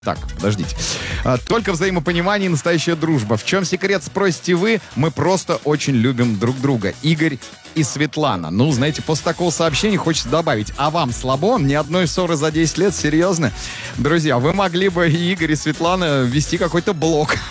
Так, подождите. Только взаимопонимание и настоящая дружба. В чем секрет, спросите вы? Мы просто очень любим друг друга. Игорь и Светлана. Ну, знаете, после такого сообщения хочется добавить. А вам слабо? Ни одной ссоры за 10 лет? Серьезно? Друзья, вы могли бы, и Игорь, и Светлана, вести какой-то блог